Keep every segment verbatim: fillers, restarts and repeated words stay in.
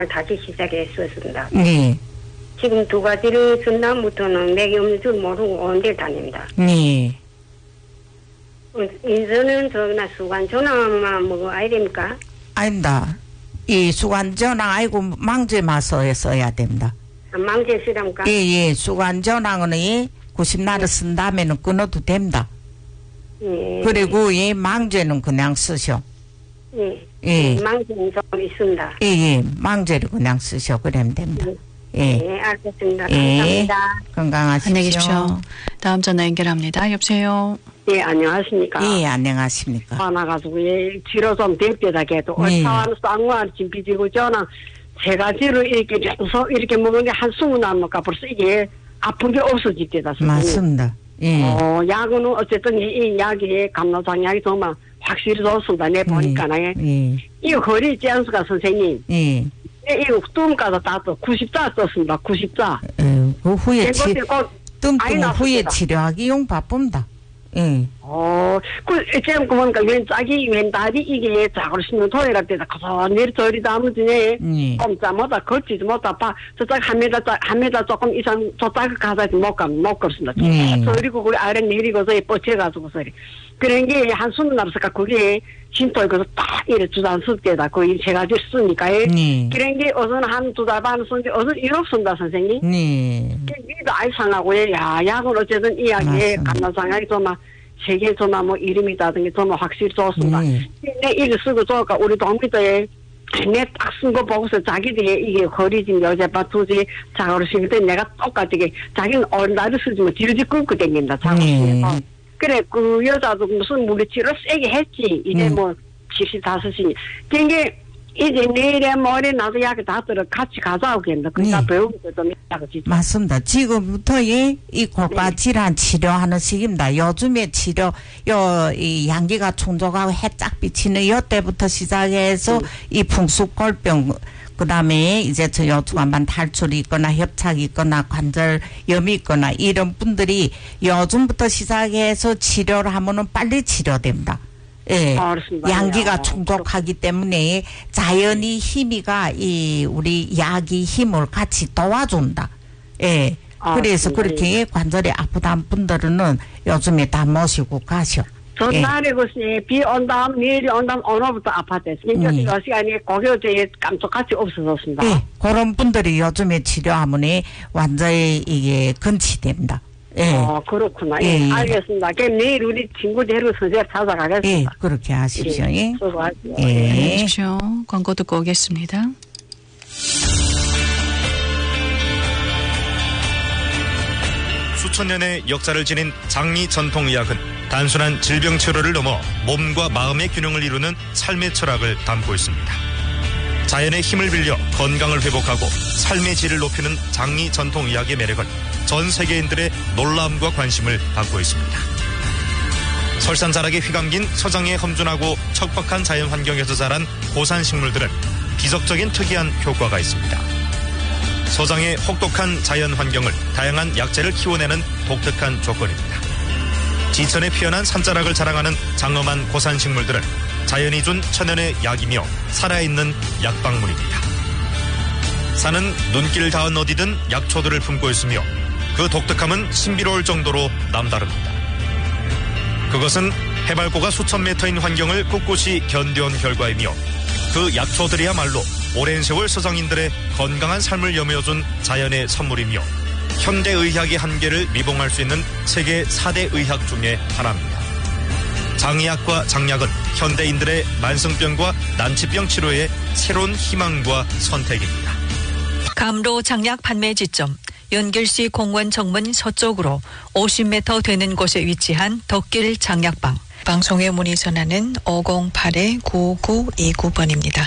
다시 시작했었습니다. 네. 지금 두 가지를 쓴 다음부터는 맥이 없는 줄 모르고 온 데를 다닙니다. 네. 인선은 저나 수관 전화만 뭐 아야 됩니까? 아닙니다. 이 수관 전화 아이고 망제만 써야 써야 됩니다. 아, 망제 쓰랍니까? 예, 예. 수관 전화는 구십 날을 쓴 다음에는 끊어도 됩니다. 예. 그리고 이 망제는 그냥 쓰셔. 예. 예. 망제는 좀 있습니다. 예, 예. 망제를 그냥 쓰셔. 그러면 됩니다. 예. 예, 알겠습니다. 예. 감사합니다. 건강하십시오. 안녕히 계십시오. 다음 전화 연결합니다. 여보세요. 예, 안녕하십니까. 예, 안녕하십니까. 화나가지고, 예, 치료 좀 됐대다 해도, 네. 얼차와는 쌍화를 지금 빚고, 저는 세 가지를 이렇게, 계속 이렇게 먹는데 한숨을 남을까 벌써 이게 아픈 게 없어지대다. 맞습니다. 예. 어, 약은 어쨌든 이, 이 약이, 감로장약이 정말 확실히 좋습니다. 내 보니까는. 예. 이거 허리 찌않수가 선생님. 예. 이거 뜸가서 따서 구십 자 썼습니다. 구십 자. 예. 그 후에 치, 뜸뜸 뜸뜸 후에 치료하기 용 바쁩니다. 예. 어, 그, 지금 보니까 왼 짝이, 왼 다리 이게 작으로 신는 토이라 때다 거선내리 저리 다무지네. 예. 꼼짝마다 걷지도 못하 봐. 저짝 한 미터, 한 미터 조금 이상 저짝 가서 못 가, 못 걷습니다. 예. 저리고 그리 아래 내리고서 뻗쳐가지고서리. 그런 게 한숨을 나면서까 그게 진토에 그래서 딱 이래 주단쓸 때다. 거의 세 가지 쓰니까. 예. 그런 게 어선 한 두 달 반 쓰는데 어선 이렇게 쓴다, 선생님. 네. 이도 아이 상하고, 야, 약은 어쨌든 이 약에 감나상약이 정말 세계 정말 뭐 이름이다든지 정말 확실히 좋습니다. 네. 내 이거 쓰고 좋을까, 우리 동미터에 내 딱 쓴 거 보고서 자기들이 이게 거리진 여자바 두지 작업을 쓸 때 내가 똑같이 자기는 어린아이를 쓰지 뭐 뒤로지 끊고 댕긴다, 작업실에서. 네. 그래, 그 여자도 무슨 물리치료 세게 했지. 이제 음. 뭐 칠십다섯이니. 그게 이제 내일에 모레 나도 약을 다 들어 같이 가자고 했는데 그러니까 네. 배우기도 좀 약을 진짜. 맞습니다. 지금부터 이, 이 고가 질환 치료하는 시기입니다. 요즘에 치료, 요, 이 양기가 충족하고 해짝 비치는 요 때부터 시작해서 음. 이 풍수골병, 그 다음에 이제 저 요추간반 탈출이 있거나 협착이 있거나 관절염이 있거나 이런 분들이 요즘부터 시작해서 치료를 하면은 빨리 치료됩니다. 예. 아, 그렇습니다. 양기가 아, 충족하기 때문에 자연이 힘이가 이 우리 약이 힘을 같이 도와준다. 예. 아, 그래서 그렇습니다. 그렇게 관절이 아프다는 분들은 요즘에 다 모시고 가셔. 전날에 글쎄 비 온다 내일이 온다 오늘부터 아팠대. 진짜 음. 이 시간에 고개에 깜짝같이 없어졌습니다. 예. 그런 분들이 요즘에 치료하면 완전히 이게 건치됩니다. 예. 어, 그렇구나. 예, 예, 예. 알겠습니다. 그럼 내일 우리 친구 데리고 선생님 찾아가겠습니다. 예. 그렇게 하십시오. 예. 수고하십시오. 예. 안녕히 계십시오. 광고 듣고 오겠습니다. 수천 년의 역사를 지닌 장리 전통의학은 단순한 질병 치료를 넘어 몸과 마음의 균형을 이루는 삶의 철학을 담고 있습니다. 자연의 힘을 빌려 건강을 회복하고 삶의 질을 높이는 장리 전통의학의 매력은 전 세계인들의 놀라움과 관심을 받고 있습니다. 설산자락에 휘감긴 서장의 험준하고 척박한 자연 환경에서 자란 고산 식물들은 기적적인 특이한 효과가 있습니다. 서장의 혹독한 자연 환경을 다양한 약재를 키워내는 독특한 조건입니다. 지천에 피어난 산자락을 자랑하는 장엄한 고산 식물들은 자연이 준 천연의 약이며 살아있는 약방문입니다. 산은 눈길 닿은 어디든 약초들을 품고 있으며 그 독특함은 신비로울 정도로 남다릅니다. 그것은 해발고가 수천 미터인 환경을 꿋꿋이 견뎌온 결과이며 그 약초들이야말로 오랜 세월 서장인들의 건강한 삶을 여며준 자연의 선물이며 현대의학의 한계를 미봉할 수 있는 세계 사 대 의학 중에 하나입니다. 장의학과 장약은 현대인들의 만성병과 난치병 치료의 새로운 희망과 선택입니다. 감로 장약 판매 지점 연길시 공원 정문 서쪽으로 오십 미터 되는 곳에 위치한 덕길 장약방. 방송에 문의 전화는 오공팔 구구이구 번입니다.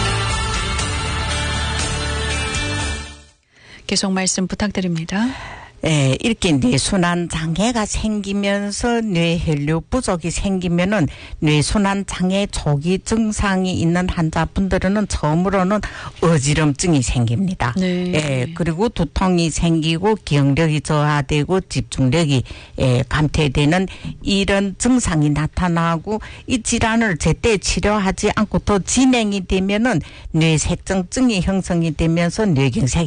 계속 말씀 부탁드립니다. 예, 이렇게 뇌순환 장애가 생기면서 뇌혈류 부족이 생기면은 뇌순환 장애 초기 증상이 있는 환자분들은 처음으로는 어지럼증이 생깁니다. 네. 예, 그리고 두통이 생기고 기억력이 저하되고 집중력이 예, 감퇴되는 이런 증상이 나타나고 이 질환을 제때 치료하지 않고 더 진행이 되면은 뇌색정증이 형성이 되면서 뇌경색이